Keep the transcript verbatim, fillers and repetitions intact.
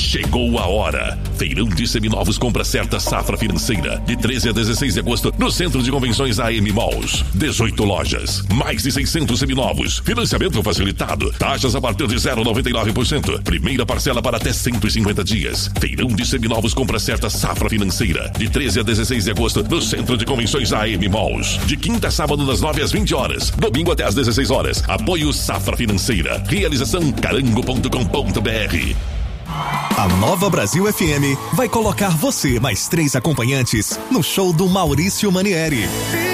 Chegou a hora. Feirão de Seminovos Compra Certa Safra Financeira. De treze a dezesseis de agosto, no Centro de Convenções A M Malls. dezoito lojas. Mais de seiscentos seminovos. Financiamento facilitado. Taxas a partir de zero vírgula noventa e nove por cento. Primeira parcela para até cento e cinquenta dias. Feirão de Seminovos Compra Certa Safra Financeira. De treze a dezesseis de agosto, no Centro de Convenções A M Malls. De quinta a sábado, das nove às vinte horas. Domingo até às dezesseis horas. Apoio Safra Financeira. Realização carango ponto com ponto b r. A Nova Brasil F M vai colocar você mais três acompanhantes no show do Maurício Manieri.